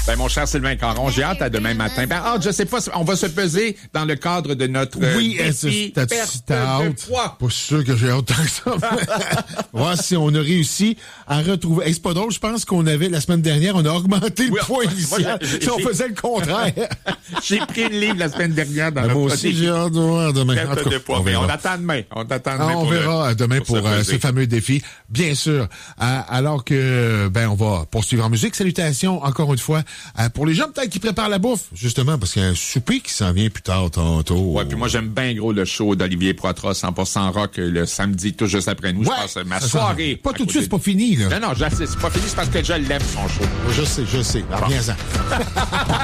Ben, mon cher Sylvain Caron, j'ai hâte à demain matin. Ben, je sais pas, on va se peser dans le cadre de notre défi perte de poids. Pas sûr que j'ai hâte tant que ça. Voir si on a réussi à retrouver. C'est pas drôle, je pense qu'on avait, la semaine dernière, on a augmenté le poids initial. Si on faisait le contraire. J'ai pris une livre la semaine dernière dans moi aussi, j'ai hâte de voir demain. En tout cas, on attend demain. On verra demain pour ce fameux défi. Bien sûr. Alors que, on va poursuivre en musique. Salutations, encore une fois, pour les gens peut-être qui préparent la bouffe, justement, parce qu'il y a un souper qui s'en vient plus tard tantôt. Ouais, puis moi, j'aime bien gros le show d'Olivier Poitras, 100% rock, le samedi, tout juste après nous. Ouais, je passe ma soirée. Pas tout de suite, c'est pas fini, là. Non, c'est pas fini, c'est parce que je l'aime, son show. Je sais. Reviens-en.